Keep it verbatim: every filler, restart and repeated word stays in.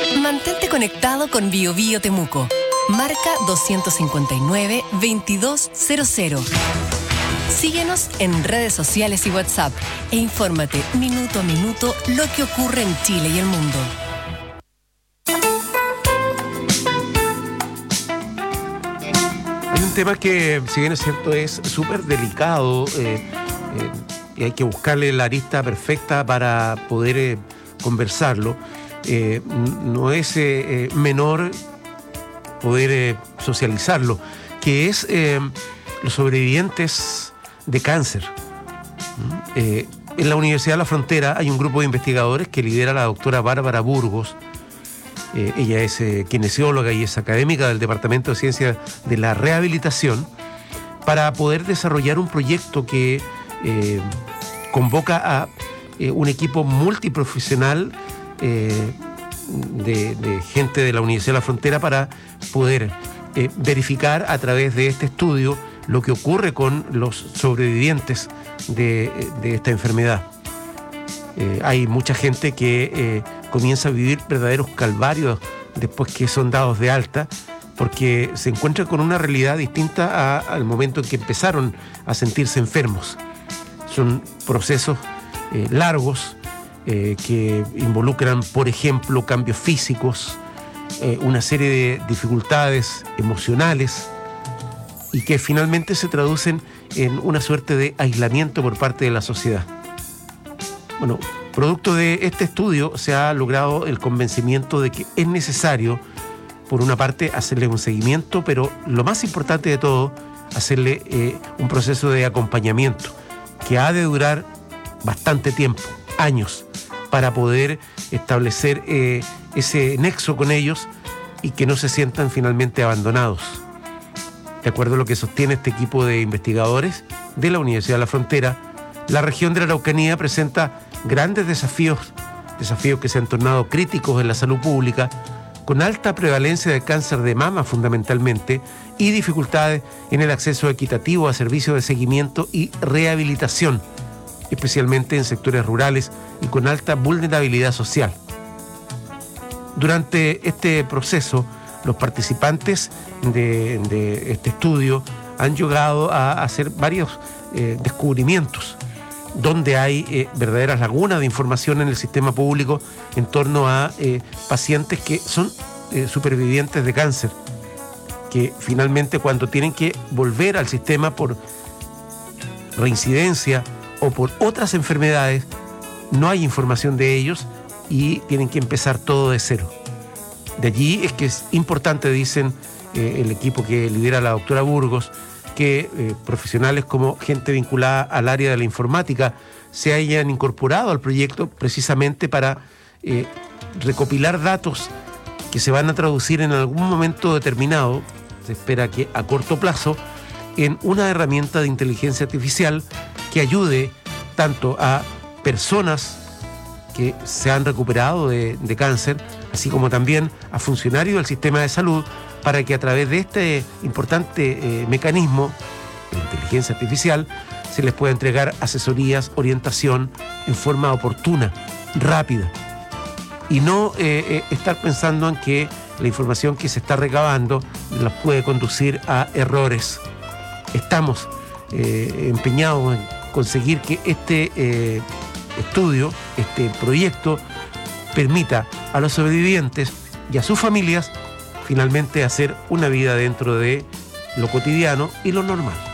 Mantente conectado con Bio Bio Temuco. Marca doscientos cincuenta y nueve, veintidós cero cero. Síguenos en redes sociales y WhatsApp e infórmate minuto a minuto lo que ocurre en Chile y el mundo. Hay un tema que, si bien es cierto, es súper delicado eh, eh, y hay que buscarle la arista perfecta para poder eh, conversarlo. Eh, no es eh, eh, menor poder eh, socializarlo, que es eh, los sobrevivientes de cáncer. Eh, en la Universidad de la Frontera hay un grupo de investigadores que lidera la doctora Bárbara Burgos. Eh, ella es eh, kinesióloga y es académica del Departamento de Ciencias de la Rehabilitación, para poder desarrollar un proyecto que eh, convoca a eh, un equipo multiprofesional eh, de, de gente de la Universidad de la Frontera para poder eh, verificar a través de este estudio lo que ocurre con los sobrevivientes de, de esta enfermedad. Eh, hay mucha gente que eh, comienza a vivir verdaderos calvarios después que son dados de alta, porque se encuentran con una realidad distinta a, al momento en que empezaron a sentirse enfermos. Son procesos eh, largos eh, que involucran, por ejemplo, cambios físicos, eh, una serie de dificultades emocionales, y que finalmente se traducen en una suerte de aislamiento por parte de la sociedad. Bueno, producto de este estudio se ha logrado el convencimiento de que es necesario, por una parte, hacerle un seguimiento, pero lo más importante de todo, hacerle eh, un proceso de acompañamiento que ha de durar bastante tiempo, años, para poder establecer eh, ese nexo con ellos y que no se sientan finalmente abandonados. De acuerdo a lo que sostiene este equipo de investigadores de la Universidad de la Frontera, la región de la Araucanía presenta grandes desafíos, desafíos que se han tornado críticos en la salud pública, con alta prevalencia de cáncer de mama fundamentalmente, y dificultades en el acceso equitativo a servicios de seguimiento y rehabilitación, especialmente en sectores rurales y con alta vulnerabilidad social. Durante este proceso, los participantes de, de este estudio han llegado a hacer varios eh, descubrimientos, donde hay eh, verdaderas lagunas de información en el sistema público en torno a eh, pacientes que son eh, supervivientes de cáncer, que finalmente, cuando tienen que volver al sistema por reincidencia o por otras enfermedades, no hay información de ellos y tienen que empezar todo de cero. De allí es que es importante, dicen eh, el equipo que lidera la doctora Burgos, que eh, profesionales como gente vinculada al área de la informática se hayan incorporado al proyecto precisamente para eh, recopilar datos que se van a traducir en algún momento determinado, se espera que a corto plazo, en una herramienta de inteligencia artificial que ayude tanto a personas que se han recuperado de, de cáncer, así como también a funcionarios del sistema de salud, para que a través de este importante eh, mecanismo de inteligencia artificial se les pueda entregar asesorías, orientación en forma oportuna, rápida, y no eh, eh, estar pensando en que la información que se está recabando los puede conducir a errores. Estamos eh, empeñados en conseguir que este eh, estudio, este proyecto, permita a los sobrevivientes y a sus familias finalmente hacer una vida dentro de lo cotidiano y lo normal.